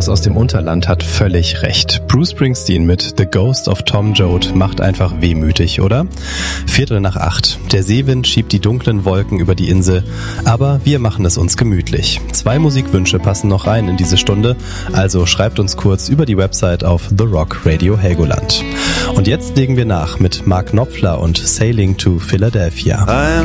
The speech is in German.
Jonas aus dem Unterland hat völlig recht. Bruce Springsteen mit The Ghost of Tom Joad macht einfach wehmütig, oder? 7:45. Der Seewind schiebt die dunklen Wolken über die Insel, aber wir machen es uns gemütlich. 2 Musikwünsche passen noch rein in diese Stunde, also schreibt uns kurz über die Website auf The Rock Radio Helgoland. Und jetzt legen wir nach mit Mark Knopfler und Sailing to Philadelphia.